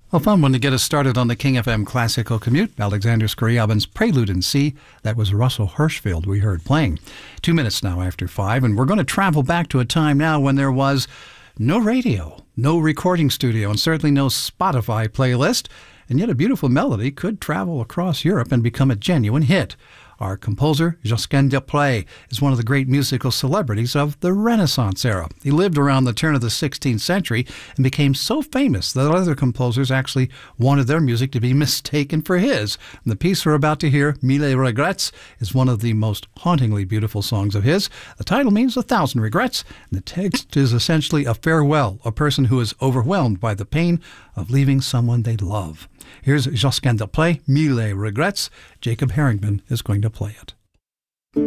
A fun one to get us started on the King FM Classical Commute. Alexander Scriabin's Prelude in C. That was Russell Hirschfeld we heard playing. 2 minutes now after 5, and we're going to travel back to a time now when there was no radio, no recording studio, and certainly no Spotify playlist, and yet a beautiful melody could travel across Europe and become a genuine hit. Our composer, Josquin des Prez, is one of the great musical celebrities of the Renaissance era. He lived around the turn of the 16th century and became so famous that other composers actually wanted their music to be mistaken for his. And the piece we're about to hear, Mille Regrets, is one of the most hauntingly beautiful songs of his. The title means 1,000 regrets, and the text is essentially a farewell, a person who is overwhelmed by the pain of leaving someone they love. Here's Josquin des Prez, Mille Regrets. Jacob Herringman is going to play it.